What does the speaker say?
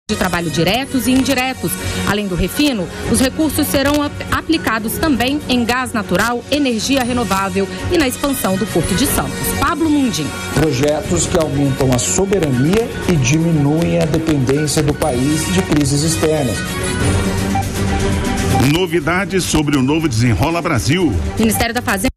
de trabalho diretos e indiretos. Além do refino, os recursos serão aplicados também em gás natural, energia renovável e na expansão do Porto de Santos. Pablo Mundim. Projetos que aumentam a soberania e diminuem a dependência do país de crises externas. Novidades sobre o novo Desenrola Brasil. Ministério da Fazenda